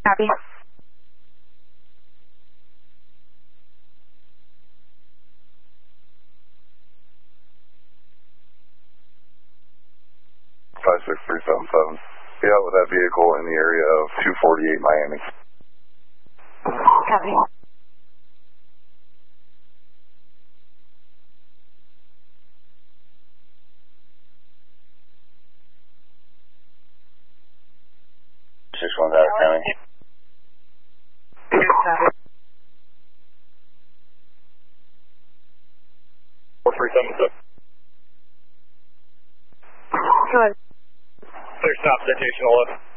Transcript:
Copy. 56377. Be out with that vehicle in the area of 248 Miami. Copy. Six one out of county. Copy. 4377. Go ahead. Clear stop, citation 11.